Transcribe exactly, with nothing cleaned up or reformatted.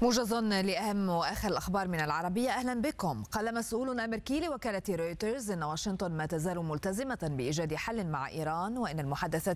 موجز لأهم وآخر الأخبار من العربية. أهلا بكم. قال مسؤول أمريكي لوكالة رويترز إن واشنطن ما تزال ملتزمة بإيجاد حل مع إيران، وإن المحادثات